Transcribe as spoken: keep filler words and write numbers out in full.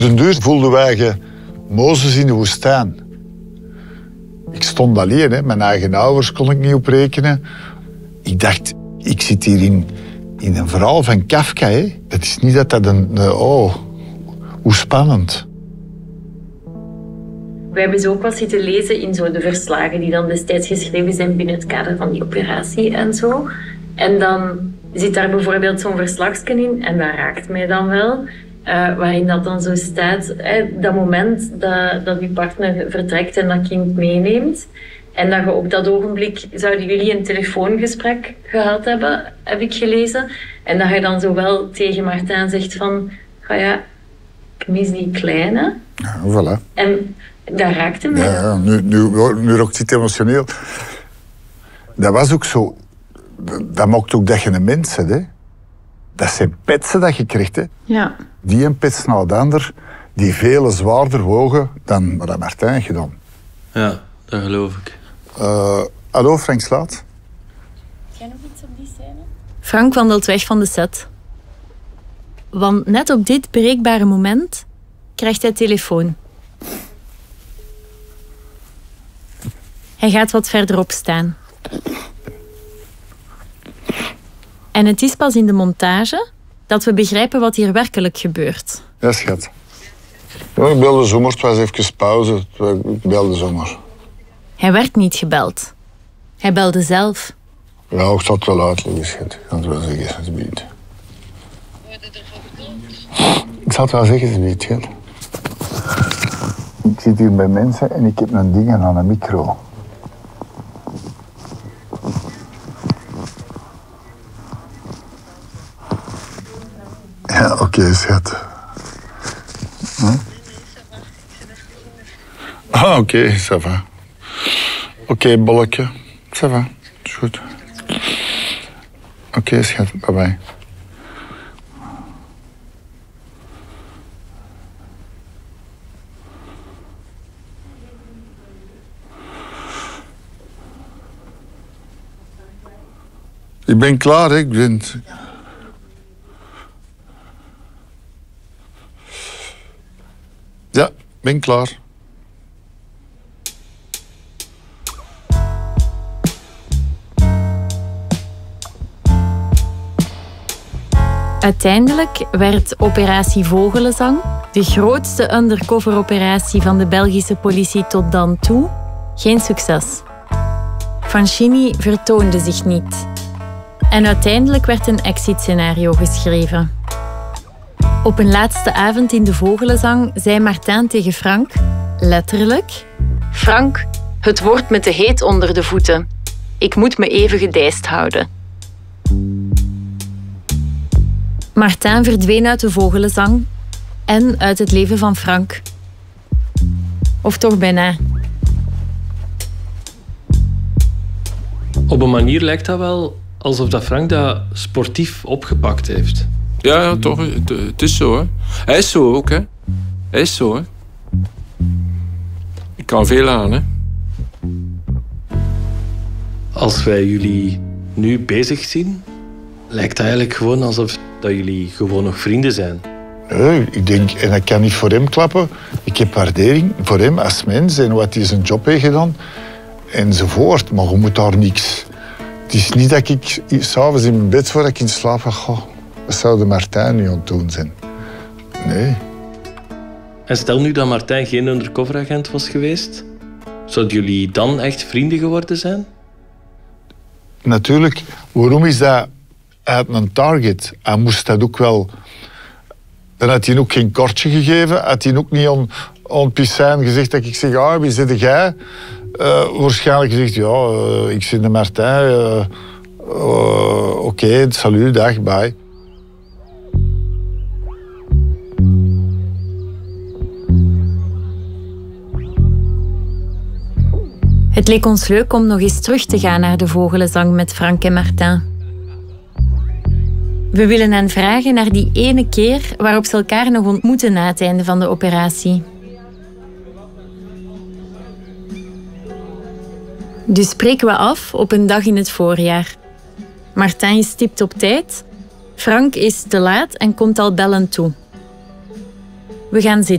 Den duur voelden wij je Mozes in de woestijn. Ik stond alleen, hè. Mijn eigen ouders kon ik niet oprekenen. Ik dacht, ik zit hier in, in een verhaal van Kafka. Hè. Het is niet dat dat een... een oh, hoe spannend. We hebben ze ook wel zitten lezen in zo de verslagen die dan destijds geschreven zijn binnen het kader van die operatie en zo. En dan zit daar bijvoorbeeld zo'n verslagje in, en dat raakt mij dan wel, uh, waarin dat dan zo staat, eh, dat moment dat, dat uw partner vertrekt en dat kind meeneemt, en dat je op dat ogenblik zouden jullie een telefoongesprek gehad hebben, heb ik gelezen. En dat je dan zo wel tegen Martijn zegt van, oh ja, ik mis die kleine. Ja, voilà. En dat raakte mij. Ja, ja, nu, nu, nu rokt het emotioneel. Dat was ook zo... Dat maakt ook dat je een mens bent, hè. Dat zijn petsen dat je krijgt, hè. Ja. Die een pets na de ander, die veel zwaarder wogen dan wat Martijn heeft gedaan. Ja, dat geloof ik. Uh, hallo, Frank Slaat. Jij nog iets op die scène? Frank wandelt weg van de set. Want net op dit bereikbare moment krijgt hij telefoon. Hij gaat wat verderop staan. En het is pas in de montage dat we begrijpen wat hier werkelijk gebeurt. Ja, schat. Ja, ik belde zomer, het was even pauze. Ik belde zomer. Hij werd niet gebeld. Hij belde zelf. Ja, ik zal het wel uitleggen, schat. Ik zal het wel zeggen, alsjeblieft. Ik zal het wel zeggen, alsjeblieft, schat. Ik zit hier bij mensen en ik heb een ding aan een micro. Ja, oké, okay, schat. Hm? Ah, oké, okay, ça va. Oké, okay, bolletje. Ça va, is goed. Oké, okay, schat, bye bye. Ik ben klaar, hè. Ik ben... Ja, ben klaar. Uiteindelijk werd Operatie Vogelenzang, de grootste undercover-operatie van de Belgische politie tot dan toe, geen succes. Fanchini vertoonde zich niet. En uiteindelijk werd een exit-scenario geschreven. Op een laatste avond in de Vogelenzang zei Martijn tegen Frank, letterlijk: Frank, het wordt me te heet onder de voeten. Ik moet me even gedijst houden. Martijn verdween uit de Vogelenzang en uit het leven van Frank. Of toch bijna. Op een manier lijkt dat wel alsof dat Frank dat sportief opgepakt heeft. Ja, ja, toch. Het, het is zo, hè. Hij is zo ook, hè. Hij is zo, hè. Ik kan veel aan, hè. Als wij jullie nu bezig zien, lijkt het eigenlijk gewoon alsof dat jullie gewoon nog vrienden zijn. Nee, ik denk, en ik kan niet voor hem klappen. Ik heb waardering voor hem als mens en wat hij zijn job heeft gedaan. Enzovoort, maar je moet daar niks... Het is niet dat ik s'avonds in mijn bed voordat ik in slaap ga... Goh, wat zou de Martijn nu aan het doen zijn? Nee. En stel nu dat Martijn geen undercoveragent was geweest, zouden jullie dan echt vrienden geworden zijn? Natuurlijk, waarom is dat uit een target? Hij moest dat ook wel... Dan had hij ook geen kortje gegeven. Had hij ook niet aan, aan Pissijn gezegd dat ik zeg... Ah, wie zit jij? Uh, waarschijnlijk gezegd, ja, uh, ik zit de Martijn. Uh, uh, Oké, okay, salut, dag, bye. Het leek ons leuk om nog eens terug te gaan naar de Vogelenzang met Frank en Martijn. We willen hen vragen naar die ene keer waarop ze elkaar nog ontmoeten na het einde van de operatie. Dus spreken we af op een dag in het voorjaar. Martijn is stipt op tijd. Frank is te laat en komt al bellend toe. We gaan zitten.